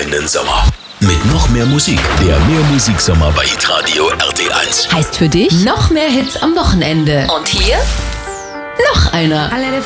kommenden Sommer. Mit noch mehr Musik. Der Mehrmusiksommer bei Hitradio RT1. Heißt für dich noch mehr Hits am Wochenende. Und hier noch einer.